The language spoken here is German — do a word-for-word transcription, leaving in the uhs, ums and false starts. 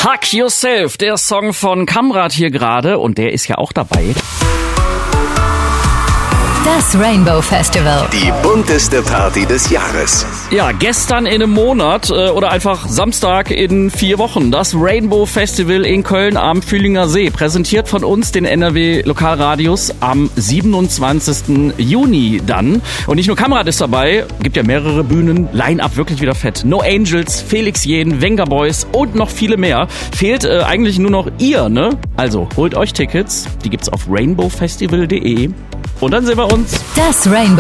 Hug Yourself, der Song von Kamrat hier gerade und der ist ja auch dabei. Das Rainbow Festival. Die bunteste Party des Jahres. Ja, gestern in einem Monat äh, oder einfach Samstag in vier Wochen. Das Rainbow Festival in Köln am Fühlinger See. Präsentiert von uns, den N R W Lokalradios, am siebenundzwanzigsten Juni dann. Und nicht nur Kamrat ist dabei, gibt ja mehrere Bühnen. Line-Up wirklich wieder fett. No Angels, Felix Jähn, Venga Boys und noch viele mehr. Fehlt äh, eigentlich nur noch ihr, ne? Also holt euch Tickets. Die gibt's auf rainbow festival punkt de. Und dann sehen wir uns. Das Rainbow